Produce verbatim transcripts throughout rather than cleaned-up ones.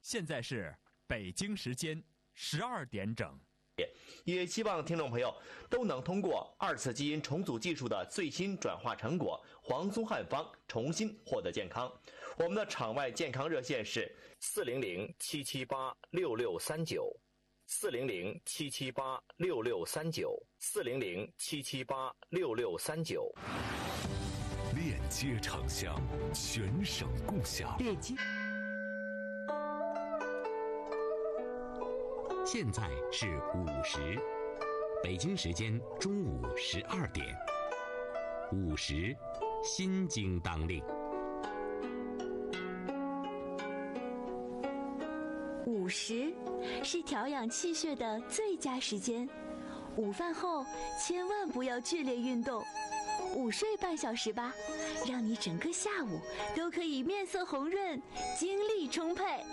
现在是北京时间十二点整。 也希望听众朋友都能通过二次基因重组技术的最新转化成果黄松汉方重新获得健康。我们的场外健康热线是四零零七七八六六三九，四零零七七八六六三九，四零零七七八六六三九。 链接厂乡，全省共享。 链接。 现在是午时，北京时间中午十二点。午时，心经当令。 午时是调养气血的最佳时间，午饭后千万不要剧烈运动，午睡半小时吧，让你整个下午都可以面色红润，精力充沛。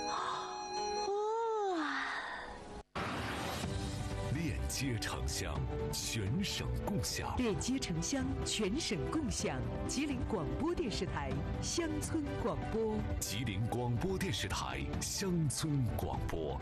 链接城乡，全省共享。 链接城乡，全省共享。吉林广播电视台乡村广播。 吉林广播电视台乡村广播。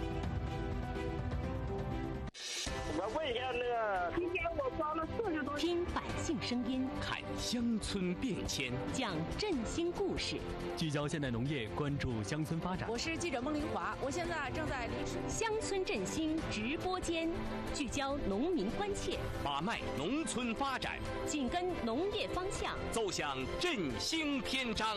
我问一下那个，今天我装了四十多。 听百姓声音， 看乡村变迁， 讲振兴故事， 聚焦现代农业，关注乡村发展。 我是记者孟玲华，我现在正在离市乡村振兴直播间，聚焦农民关切， 把脉农村发展， 紧跟农业方向， 奏响振兴篇章。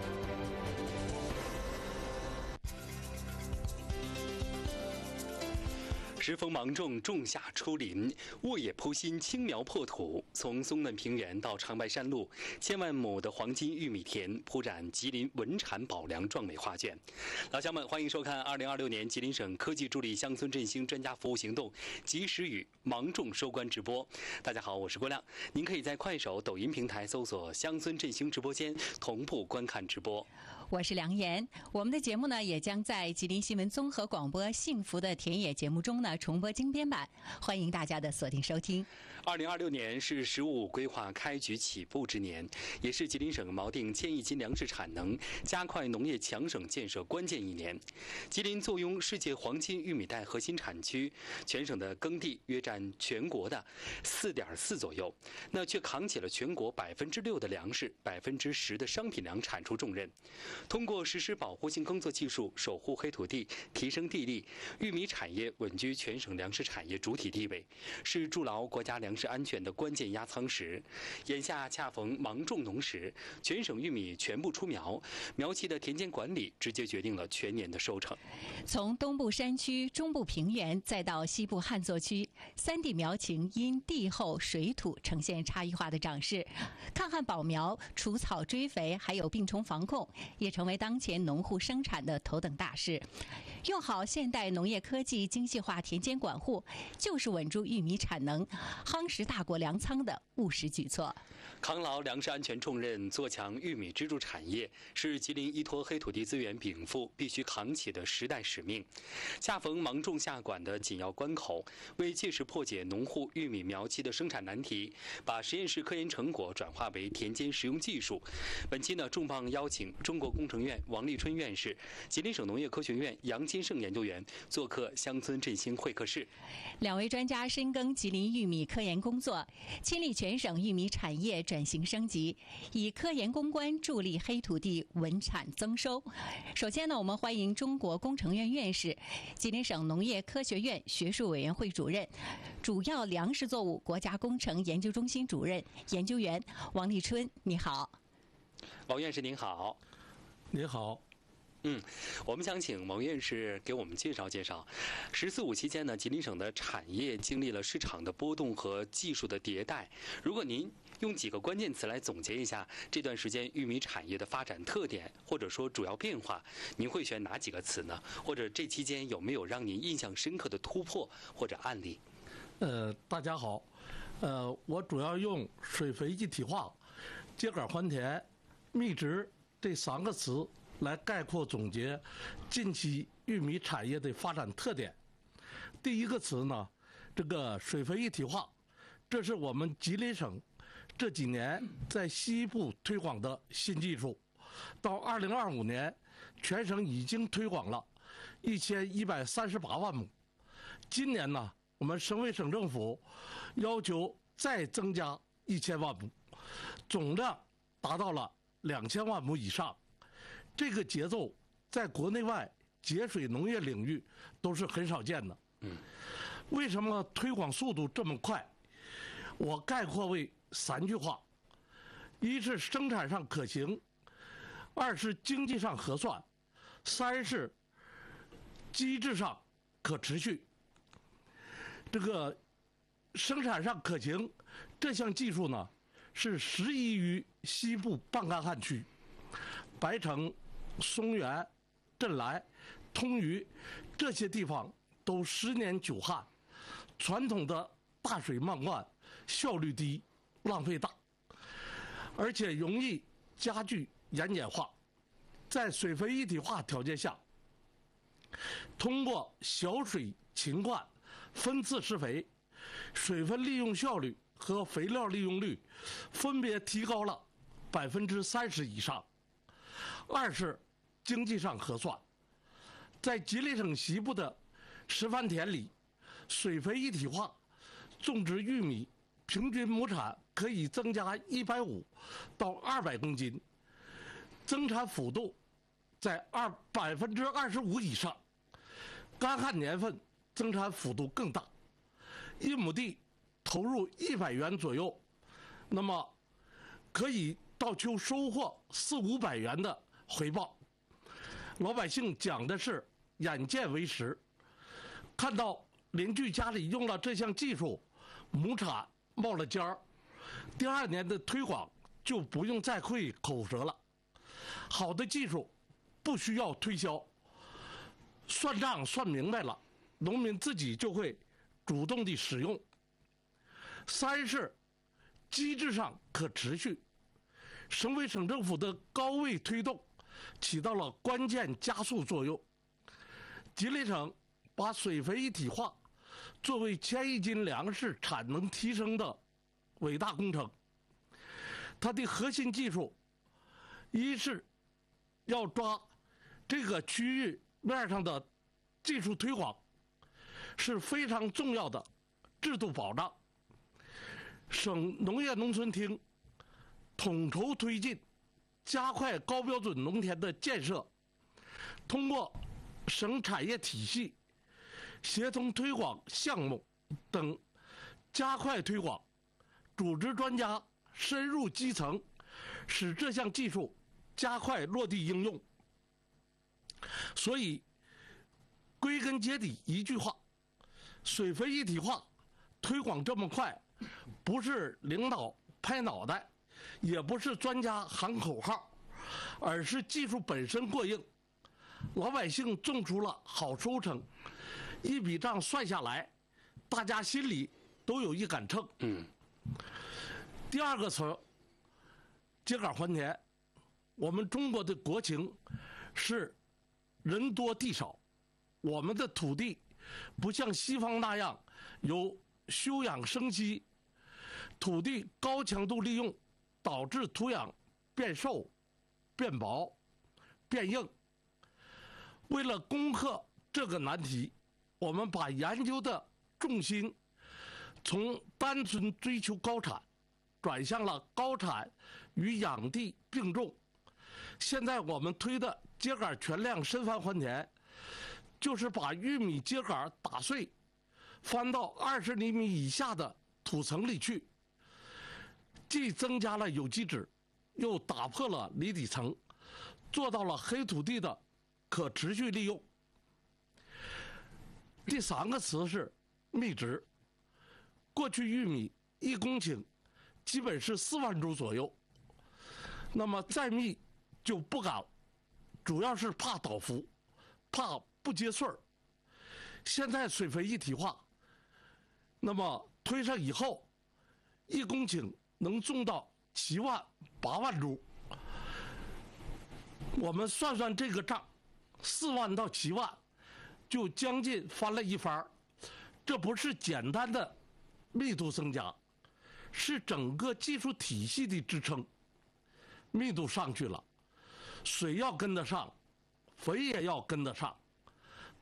时逢芒种，仲夏初临，沃野铺新，青苗破土。从松嫩平原到长白山路，千万亩的黄金玉米田铺展吉林文产保良壮美画卷。老乡们，欢迎收看二零二六年吉林省科技助力乡村振兴专家服务行动及时雨芒种收官直播。大家好，我是郭亮，您可以在快手、抖音平台搜索乡村振兴直播间同步观看直播。 我是梁岩，我们的节目呢也将在吉林新闻综合广播幸福的田野节目中呢重播精编版，欢迎大家的锁定收听。 二零二六年是“十五五”规划开局起步之年，也是吉林省锚定千亿斤粮食产能、加快农业强省建设关键一年。吉林坐拥世界黄金玉米带核心产区，全省的耕地约占全国的四点四左右，那却扛起了全国百分之六的粮食、百分之十的商品粮产出重任。通过实施保护性耕作技术，守护黑土地，提升地力，玉米产业稳居全省粮食产业主体地位，是筑牢国家粮食安全的关键压舱石。眼下恰逢芒种农时，全省玉米全部出苗，苗期的田间管理直接决定了全年的收成。 从东部山区、中部平原，再到西部旱作区，三地苗情因地候、水土呈现差异化的长势。抗旱保苗、除草追肥，还有病虫防控，也成为当前农户生产的头等大事。用好现代农业科技，精细化田间管护，就是稳住玉米产能、夯实大国粮仓的务实举措。 扛牢粮食安全重任，做强玉米支柱产业，是吉林依托黑土地资源禀赋必须扛起的时代使命。恰逢芒种下管的紧要关口，为切实破解农户玉米苗期的生产难题，把实验室科研成果转化为田间实用技术。本期呢，重磅邀请中国工程院王立春院士、吉林省农业科学院杨金胜研究员做客乡村振兴会客室。 两位专家深耕吉林玉米科研工作，亲历全省玉米产业转型升级，以科研攻关助力黑土地稳产增收。首先呢，我们欢迎中国工程院院士、吉林省农业科学院学术委员会主任、主要粮食作物国家工程研究中心主任研究员王立春。你好。 王院士您好。 您好。 嗯，我们想请王院士给我们介绍介绍，十四五期间呢，吉林省的产业经历了市场的波动和技术的迭代。如果您用几个关键词来总结一下这段时间玉米产业的发展特点，或者说主要变化，您会选哪几个词呢？或者这期间有没有让您印象深刻的突破或者案例？ 呃，大家好，呃，我主要用水肥一体化、秸秆还田、密植这三个词来概括总结近期玉米产业的发展特点。第一个词呢，这个水肥一体化，这是我们吉林省这几年在西部推广的新技术。到二零二五年，全省已经推广了一千一百三十八万亩。今年呢，我们省委省政府要求再增加一千万亩，总量达到了两千万亩以上。这个节奏在国内外节水农业领域都是很少见的。嗯，为什么推广速度这么快？我概括为三句话：一是生产上可行，二是经济上核算，三是机制上可持续。这个生产上可行这项技术呢，是适宜于西部半干旱区，白城、松原、镇来、通榆这些地方都十年久旱，传统的大水漫灌，效率低，浪费大，而且容易加剧盐碱化。在水肥一体化条件下，通过小水勤灌、分次施肥，水分利用效率和肥料利用率分别提高了百分之三十以上。二是经济上核算，在吉林省西部的示范田里，水肥一体化种植玉米，平均亩产可以增加一百五到二百公斤，增产幅度在二百分之二十五以上。干旱年份增产幅度更大，一亩地投入一百元左右，那么可以到秋收获四五百元的回报。老百姓讲的是眼见为实，看到邻居家里用了这项技术，亩产冒了尖儿，第二年的推广就不用再费口舌了。好的技术不需要推销，算账算明白了，农民自己就会主动地使用。三是机制上可持续，省委省政府的高位推动起到了关键加速作用。吉林省把水肥一体化作为千亿斤粮食产能提升的伟大工程，它的核心技术，一是要抓这个区域面上的技术推广，是非常重要的制度保障。省农业农村厅统筹推进，加快高标准农田的建设，通过省产业体系协同推广项目等，加快推广，组织专家深入基层，使这项技术加快落地应用。所以归根结底一句话，水肥一体化推广这么快，不是领导拍脑袋，也不是专家喊口号，而是技术本身过硬，老百姓种出了好收成，一笔账算下来，大家心里都有一杆秤。嗯。第二个词，秸秆还田。我们中国的国情是人多地少，我们的土地不像西方那样有休养生息，土地高强度利用导致土壤变瘦、变薄、变硬。为了攻克这个难题，我们把研究的重心从单纯追求高产，转向了高产与养地并重。现在我们推的秸秆全量深翻还田，就是把玉米秸秆打碎，翻到二十厘米以下的土层里去，既增加了有机质，又打破了离底层，做到了黑土地的可持续利用。第三个词是密植。过去玉米一公顷基本是四万株左右，那么再密就不敢，主要是怕倒伏，怕不结穗儿。现在水肥一体化，那么推上以后，一公顷能种到七万八万株。我们算算这个账，四万到七万，就将近翻了一番。这不是简单的密度增加，是整个技术体系的支撑。密度上去了，水要跟得上，肥也要跟得上。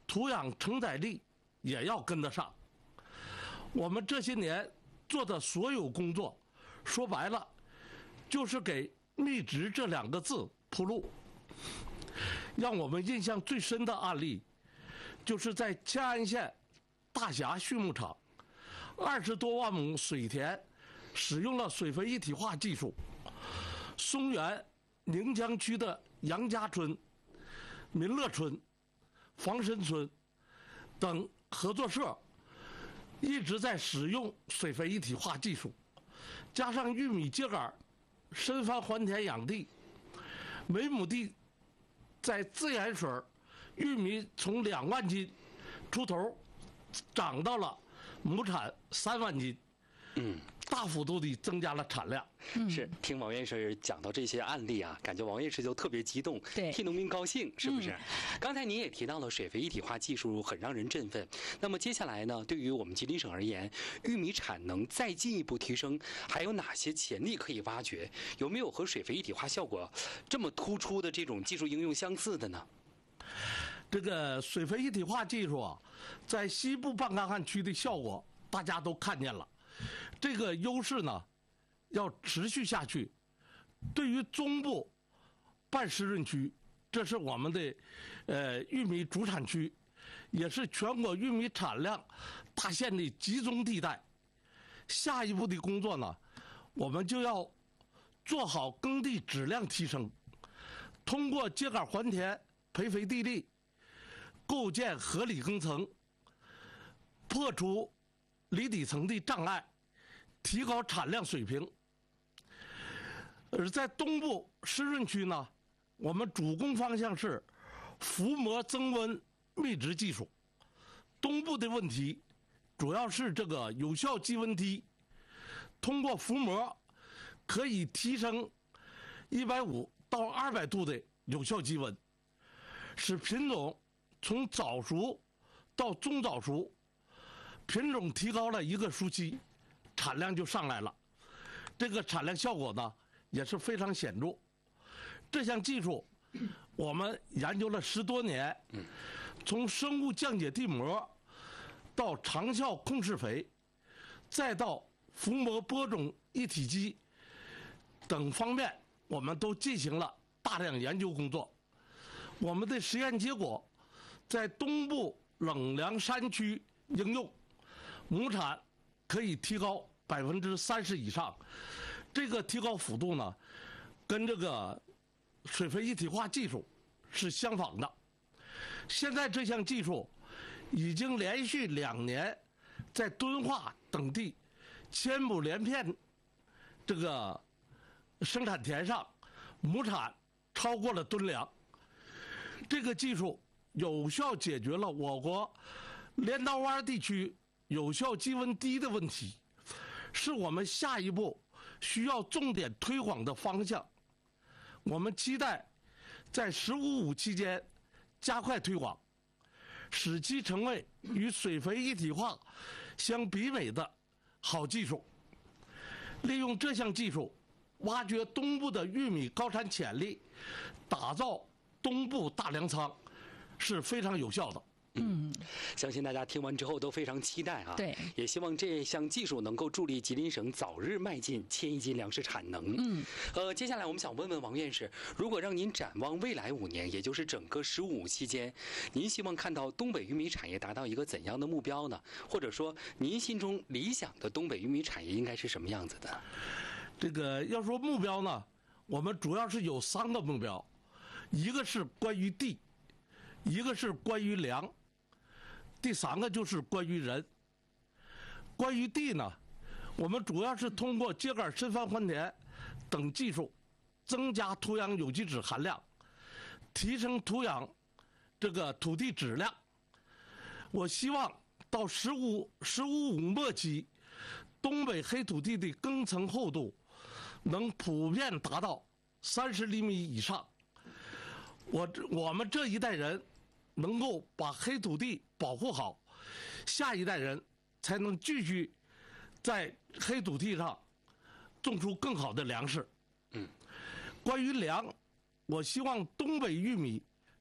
土壤承载力也要跟得上。我们这些年做的所有工作，说白了，就是给密植这两个字铺路。让我们印象最深的案例，就是在乾安县大峡畜牧场，二十多万亩水田使用了水肥一体化技术。松原宁江区的杨家村、民乐村、房身村等合作社一直在使用水肥一体化技术，加上玉米秸秆深翻还田养地，每亩地在自然水玉米从两万斤出头涨到了亩产三万斤， 嗯， 大幅度地增加了产量。 是，听王院士讲到这些案例啊，感觉王院士就特别激动， 对， 替农民高兴，是不是？ 嗯、 刚才您也提到了水肥一体化技术很让人振奋。那么接下来呢，对于我们吉林省而言，玉米产能再进一步提升，还有哪些潜力可以挖掘？有没有和水肥一体化效果这么突出的这种技术应用相似的呢？ 这个水肥一体化技术啊，在西部半干旱区的效果大家都看见了，这个优势呢要持续下去。对于中部半湿润区，这是我们的呃玉米主产区，也是全国玉米产量大县的集中地带。下一步的工作呢，我们就要做好耕地质量提升，通过秸秆还田、培肥地力，构建合理耕层，破除离底层的障碍，提高产量水平。而在东部湿润区呢，我们主攻方向是浮膜增温密植技术。东部的问题主要是这个有效基温低，通过浮膜可以提升一百五到二百度的有效基温，使品种从早熟到中早熟，品种提高了一个熟期，产量就上来了。这个产量效果呢也是非常显著。这项技术我们研究了十多年，从生物降解地膜到长效控释肥，再到浮膜播种一体机等方面，我们都进行了大量研究工作。我们的实验结果在东部冷凉山区应用，亩产可以提高百分之三十以上。这个提高幅度呢，跟这个水肥一体化技术是相仿的。现在这项技术已经连续两年在敦化等地千亩连片这个生产田上，亩产超过了吨两。这个技术有效解决了我国镰刀湾地区有效基温低的问题，是我们下一步需要重点推广的方向。我们期待在“十五五”期间加快推广，使其成为与水肥一体化相媲美的好技术。利用这项技术，挖掘东部的玉米高产潜力，打造东部大粮仓，是非常有效的。 嗯，相信大家听完之后都非常期待啊！ 对， 也希望这项技术能够助力吉林省早日迈进千亿斤粮食产能。 嗯， 呃，接下来我们想问问王院士，如果让您展望未来五年，也就是整个“十五五”期间，您希望看到东北玉米产业达到一个怎样的目标呢？或者说，您心中理想的东北玉米产业应该是什么样子的？ 这个要说目标呢，我们主要是有三个目标，一个是关于地，一个是关于粮。第三个就是关于人。关于地呢，我们主要是通过秸秆深翻还田等技术，增加土壤有机质含量，提升土壤这个土地质量。我希望到十五十五五末期，东北黑土地的耕层厚度能普遍达到三十厘米以上。我我们这一代人能够把黑土地保护好，下一代人才能继续在黑土地上种出更好的粮食。 嗯， 关于粮，我希望东北玉米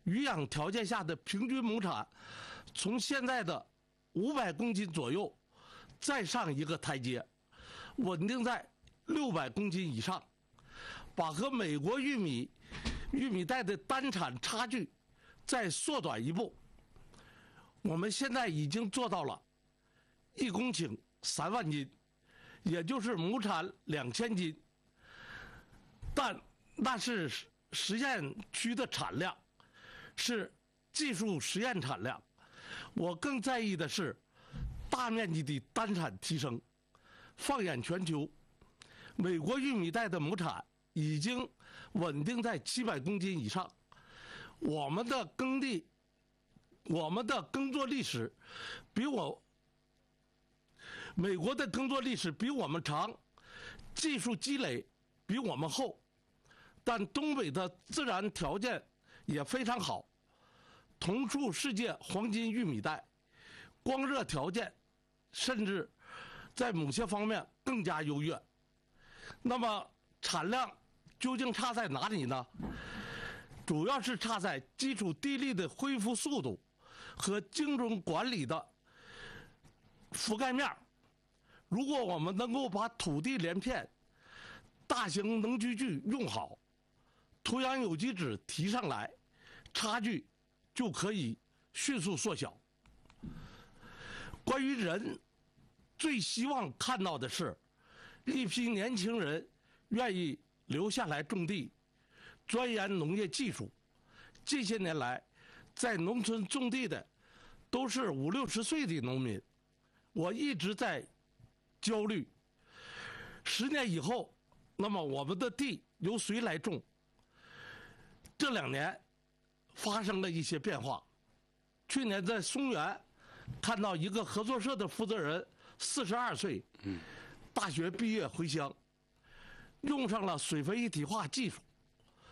渔养条件下的平均亩产从现在的五百公斤左右再上一个台阶，稳定在六百公斤以上，把和美国玉米玉米带的单产差距再缩短一步。我们现在已经做到了一公顷三万斤，也就是亩产两千斤，但那是实验区的产量，是技术实验产量。我更在意的是大面积的单产提升。放眼全球，美国玉米带的亩产已经稳定在七百公斤以上。我们的耕地，我们的耕作历史比我美国的耕作历史比我们长，技术积累比我们厚，但东北的自然条件也非常好，同处世界黄金玉米带，光热条件甚至在某些方面更加优越。那么产量究竟差在哪里呢？主要是差在基础地力的恢复速度和精准管理的覆盖面。如果我们能够把土地连片、大型能机具用好，土壤有机质提上来，差距就可以迅速缩小。关于人，最希望看到的是一批年轻人愿意留下来种地，钻研农业技术。这些年来，在农村种地的都是五六十岁的农民。我一直在焦虑，十年以后，那么我们的地由谁来种？这两年发生了一些变化。去年在松原看到一个合作社的负责人，四十二岁，大学毕业回乡，用上了水肥一体化技术，